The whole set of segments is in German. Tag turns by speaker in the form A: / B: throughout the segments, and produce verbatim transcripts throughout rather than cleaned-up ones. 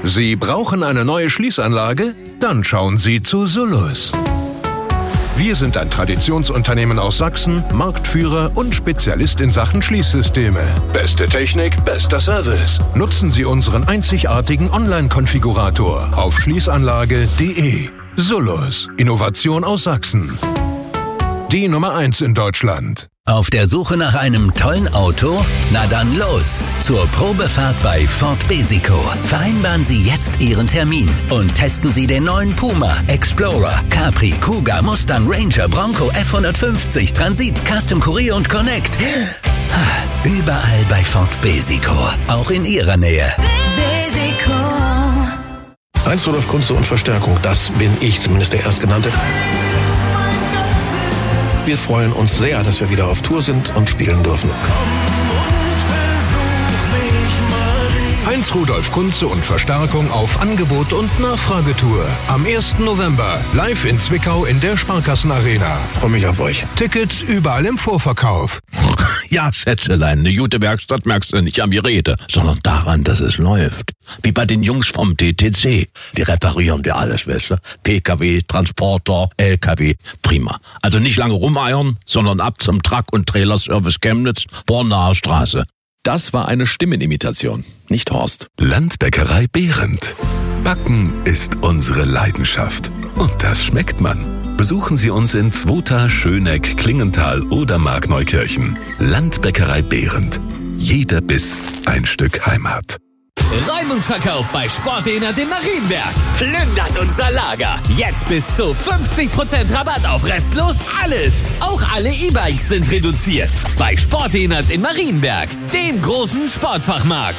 A: Sie brauchen eine neue Schließanlage? Dann schauen Sie zu Sullus. Wir sind ein Traditionsunternehmen aus Sachsen, Marktführer und Spezialist in Sachen Schließsysteme. Beste Technik, bester Service. Nutzen Sie unseren einzigartigen Online-Konfigurator auf schließanlage punkt de. Sullus, Innovation aus Sachsen. Die Nummer eins in Deutschland.
B: Auf der Suche nach einem tollen Auto? Na dann los! Zur Probefahrt bei Ford Besico. Vereinbaren Sie jetzt Ihren Termin und testen Sie den neuen Puma, Explorer, Capri, Kuga, Mustang, Ranger, Bronco, F hundertfünfzig, Transit, Custom Courier und Connect. Überall bei Ford Besico. Auch in Ihrer Nähe.
C: Besico.
D: Heinz Rudolf Kunze und Verstärkung, das bin ich, zumindest der Erstgenannte. Wir freuen uns sehr, dass wir wieder auf Tour sind und spielen dürfen.
A: Heinz Rudolf Kunze und Verstärkung auf Angebot und Nachfragetour. Am ersten November live in Zwickau in der Sparkassenarena.
D: Freue mich auf euch.
A: Tickets überall im Vorverkauf.
E: Ja, Schätzelein, eine gute Werkstatt merkst du nicht an mir Rede, sondern daran, dass es läuft. Wie bei den Jungs vom T T C. Die reparieren dir alles, weißt du? P K W, Transporter, L K W. Prima. Also nicht lange rumeiern, sondern ab zum Truck- und Trailerservice Chemnitz, Bornaer Straße.
F: Das war eine Stimmenimitation, nicht Horst.
G: Landbäckerei Behrendt. Backen ist unsere Leidenschaft. Und das schmeckt man. Besuchen Sie uns in Zwota, Schöneck, Klingenthal oder Markneukirchen. Landbäckerei Behrendt. Jeder Biss ein Stück Heimat.
H: Räumungsverkauf bei Sportdehner in Marienberg. Plündert unser Lager. Jetzt bis zu fünfzig Prozent Rabatt auf restlos alles. Auch alle E-Bikes sind reduziert. Bei Sportdehner in Marienberg, dem großen Sportfachmarkt.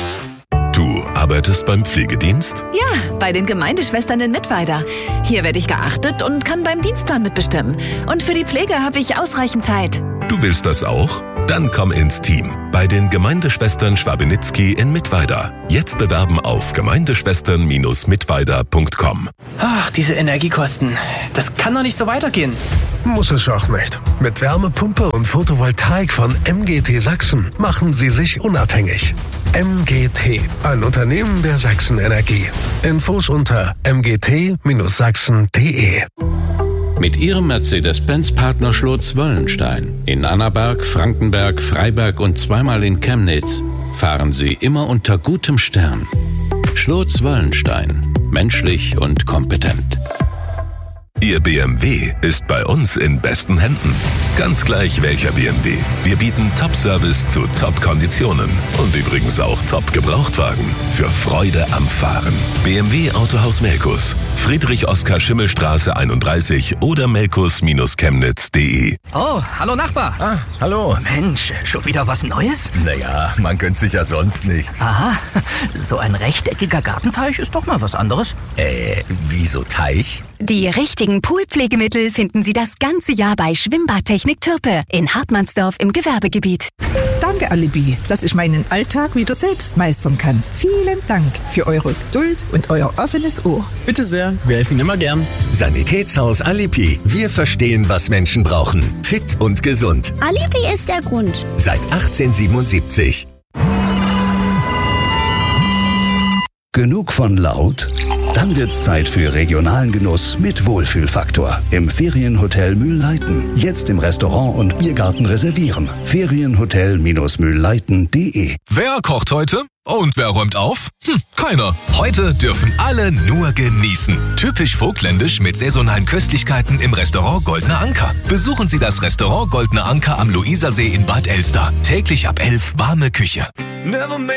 G: Du arbeitest beim Pflegedienst?
I: Ja, bei den Gemeindeschwestern in Mittweida. Hier werde ich geachtet und kann beim Dienstplan mitbestimmen. Und für die Pflege habe ich ausreichend Zeit.
G: Du willst das auch? Dann komm ins Team. Bei den Gemeindeschwestern Schwabenitzky in Mittweida. Jetzt bewerben auf gemeindeschwestern mittweida punkt com.
J: Ach, diese Energiekosten. Das kann doch nicht so weitergehen.
D: Muss es auch nicht. Mit Wärmepumpe und Photovoltaik von M G T Sachsen machen Sie sich unabhängig. M G T, ein Unternehmen der Sachsen Energie. Infos unter m g t sachsen punkt de.
K: Mit Ihrem Mercedes-Benz-Partner Schlotz-Wöllenstein in Annaberg, Frankenberg, Freiberg und zweimal in Chemnitz fahren Sie immer unter gutem Stern. Schlotz-Wöllenstein. Menschlich und kompetent.
G: Ihr B M W ist bei uns in besten Händen. Ganz gleich welcher B M W. Wir bieten Top-Service zu Top-Konditionen. Und übrigens auch Top-Gebrauchtwagen. Für Freude am Fahren. B M W Autohaus Melkus. Friedrich-Oskar-Schimmel-Straße einunddreißig oder melkus chemnitz punkt de.
J: Oh, hallo Nachbar.
L: Ah, hallo.
J: Mensch, schon wieder was Neues?
L: Naja, man gönnt sich ja sonst nichts.
J: Aha, so ein rechteckiger Gartenteich ist doch mal was anderes.
L: Äh, wieso Teich?
M: Die richtigen Poolpflegemittel finden Sie das ganze Jahr bei Schwimmbadtechnik Türpe in Hartmannsdorf im Gewerbegebiet.
N: Danke, Alibi, dass ich meinen Alltag wieder selbst meistern kann. Vielen Dank für eure Geduld und euer offenes Ohr.
O: Bitte sehr, wir helfen Ihnen immer gern.
P: Sanitätshaus Alibi. Wir verstehen, was Menschen brauchen. Fit und gesund.
Q: Alibi ist der Grund.
P: Seit achtzehnhundertsiebenundsiebzig.
R: Genug von laut? Dann wird's Zeit für regionalen Genuss mit Wohlfühlfaktor. Im Ferienhotel Mühlleiten. Jetzt im Restaurant und Biergarten reservieren. Ferienhotel Mühlleiten punkt de.
S: Wer kocht heute? Und wer räumt auf? Hm, keiner. Heute dürfen alle nur genießen. Typisch vogtländisch mit saisonalen Köstlichkeiten im Restaurant Goldener Anker. Besuchen Sie das Restaurant Goldener Anker am Luisersee in Bad Elster. Täglich ab elf warme Küche.